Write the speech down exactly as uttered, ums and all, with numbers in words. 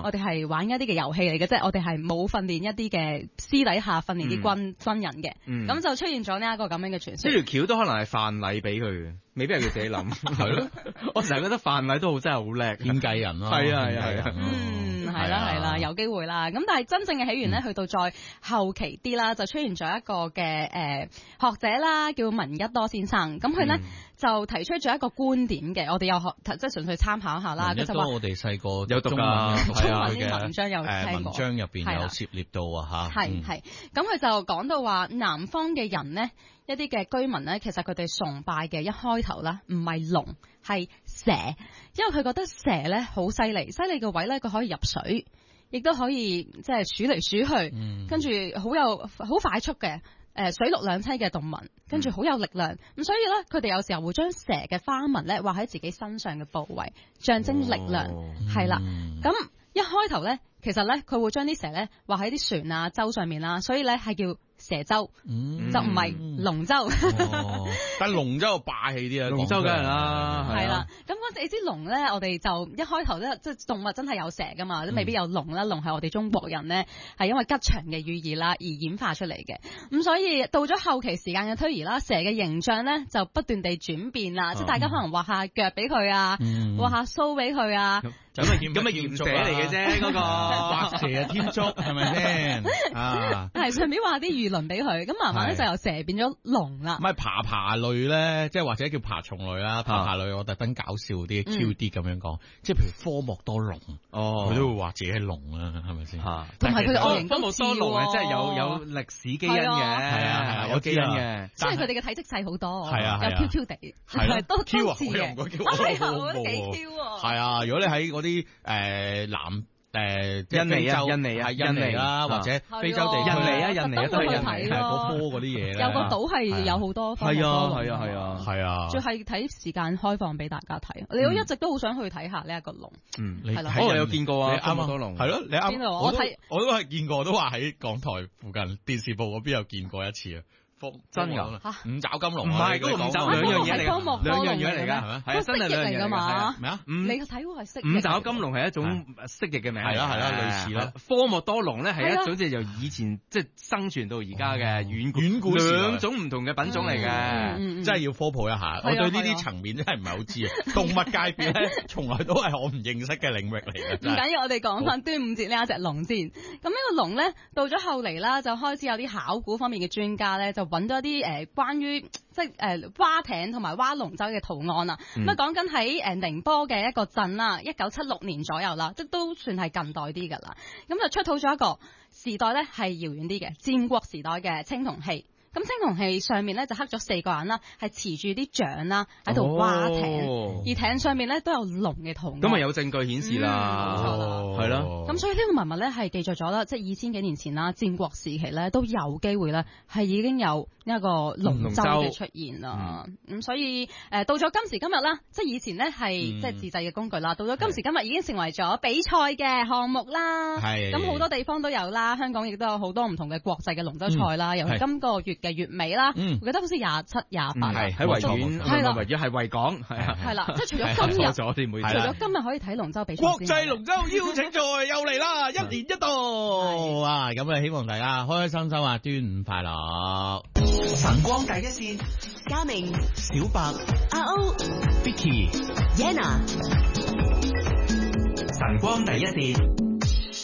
我哋係玩一啲嘅遊戲嚟嘅啫，我哋係冇訓練一啲嘅私底下訓練啲軍軍人嘅，咁就出現咗呢一個咁樣嘅傳說。 呢條橋都可能係范蠡俾佢嘅，未必係佢自己諗。係咯，我成日覺得范蠡都好真係好叻， 點計人咯。 係啊係啊係啊。 嗯，係啦係啦，有機會啦。咁但係真正嘅起源咧，去到再後期啲啦，就出現咗一個嘅誒學者啦，叫聞一多先生。咁佢咧就提出咗一個觀點嘅，我哋又學即係純粹參考一下啦。 聞一多我哋細個有讀㗎， 中文啲文章有聽過。 文章入邊有涉獵到啊嚇。 係係，咁佢就講到話南方嘅人咧，一啲嘅居民咧，其實佢哋崇拜嘅一開頭啦，唔係龍係蛇，因為佢覺得蛇咧好犀利，犀利嘅位咧佢可以入水，亦都可以即係數嚟數去，嗯、跟住好有好快速嘅。誒水陸兩棲嘅動物，跟住好有力量，咁、嗯、所以咧，佢哋有時候會將蛇嘅花紋咧畫喺自己身上嘅部位，象徵力量，係啦、哦。咁、嗯、一開頭咧，其實咧佢會將啲蛇咧畫喺啲船啊舟上面啦，所以咧係叫蛇舟，嗯、就唔係龍舟。 哦、但係龍舟霸氣啲啊， 龍舟梗係啦， 係啦。咁嗰你知龍咧，我哋就一開頭咧，即係動物真係有蛇噶嘛，都、嗯、未必有龍啦。龍係我哋中國人咧係因為吉祥嘅寓意啦而演化出嚟嘅。咁所以到咗後期時間嘅推移啦，蛇嘅形象咧就不斷地轉變啦，嗯、即係大家可能畫下腳俾佢啊，嗯、畫下鬚俾佢啊。 咁咪咁咪鹽蛇嚟嘅啫，嗰個畫蛇啊添足係咪先啊？ 係順便畫啲魚鱗俾佢，咁慢慢咧就由蛇變咗龍啦。 唔係爬爬類咧，即係或者叫爬蟲類啦，爬爬類我特登搞笑啲 Q 啲咁樣講，即係譬如科莫多龍，哦，佢都會話自己係龍啦，係咪先？ 同埋佢哋外形科莫多龍係真係有有歷史基因嘅，係啊係啊有基因嘅， 所以佢哋嘅體積細好多， 係啊有 Q Q 地，係都都似嘅， 係啊，我覺得幾 Q 喎。 係啊，如果你喺啲誒南誒印尼啊，印尼啊， 印尼啦，或者非洲地區， 印尼啊，印尼啊，都係印尼咯。 嗰科嗰啲嘢咧， 有個島係有好多科。 係啊，係啊，係啊， 係啊。 仲係睇時間開放俾大家睇，你都一直都好想去睇下呢一個龍。 嗯， 係啦。 我有見過啊， 啱啱多龍。係咯，你啱。 邊度？ 我睇我都係見過，都話喺港台附近電視部嗰邊有見過一次啊。 真㗎嚇，五爪金龍唔係嗰個五爪兩樣嘢嚟㗎，兩樣嘢嚟㗎，係啊， 真係兩樣嘢嚟㗎嘛？ 咩啊？ 你嘅睇喎係蜥五爪金龍係一種蜥蜴嘅名， 係啦係啦，類似啦。 科莫多龍咧係一種即係由以前即係生存到而家嘅遠遠古兩種唔同嘅品種嚟嘅， 真係要科普一下。我對呢啲層面真係唔係好知啊。動物界別咧，從來都係我唔認識嘅領域嚟嘅。 唔緊要，我哋講翻端午節呢一隻龍先。咁呢個龍咧，到咗後嚟啦，就開始有啲考古方面嘅專家咧，就揾咗啲誒。關於即係誒蛙艇同埋划龍舟嘅圖案啊，咁啊講緊喺誒寧波嘅一個鎮啦，一九七六年左右啦，即都算係近代啲噶啦，咁就出土咗一個時代咧係遙遠啲嘅戰國時代嘅青銅器。咁青銅器上面咧就刻咗四個人啦，係持住啲槳啦喺度划艇，哦、而艇上面咧都有龍嘅圖案。 咁啊有證據顯示啦，係啦、 嗯。咁、哦、所以呢個文物咧係記載咗啦，即係二千幾年前啦，戰國時期咧都有機會咧係已經有一個龍舟嘅出現啦。咁、嗯、所以誒、呃、到咗今時今日啦，即係以前咧係、嗯、即係自製嘅工具啦，到咗今時今日已經成為咗比賽嘅項目啦。係。咁好多地方都有啦，香港亦都有好多唔同嘅國際嘅龍舟賽啦，尤其、嗯、今個月嘅月尾啦，嗯、我記得好似廿七、廿八， 係喺維園，係啦，維園係維港，係啊， 係啦，即係除咗今日，除咗今日可以睇龍舟比賽， 國際龍舟邀請賽又嚟啦，一年一度啊！咁啊，希望大家開開心心啊，端午快樂！ 晨光第一線，嘉明、 小白、 阿歐、 Vicky、 Yana，晨光第一線。